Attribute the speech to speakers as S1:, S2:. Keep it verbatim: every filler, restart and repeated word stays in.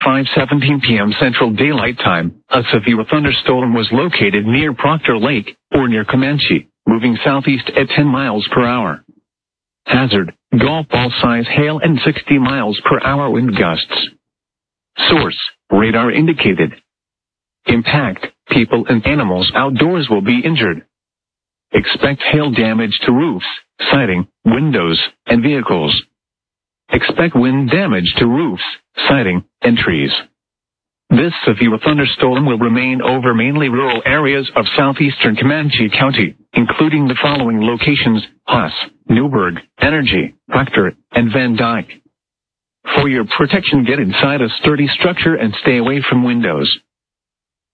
S1: five seventeen p m Central Daylight Time, a severe thunderstorm was located near Proctor Lake, or near Comanche, moving southeast at ten miles per hour. Hazard, golf ball size hail and sixty miles per hour wind gusts. Source, radar indicated. Impact, people and animals outdoors will be injured. Expect hail damage to roofs, siding, windows, and vehicles. Expect wind damage to roofs, siding, and trees. This severe thunderstorm will remain over mainly rural areas of southeastern Comanche County, including the following locations: Haas, Newburgh, Energy, Proctor, and Van Dyke. For your protection, get inside a sturdy structure and stay away from windows.